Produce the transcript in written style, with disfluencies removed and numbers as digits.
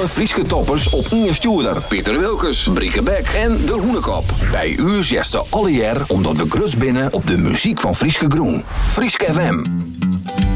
alle Frieske toppers op Inge Stuurder, Pieter Wilkes, Brieke Beck en De Hoenekop. Bij u zesten alle jaar omdat we grus binnen op de muziek van Frieske Groen. Frieske FM.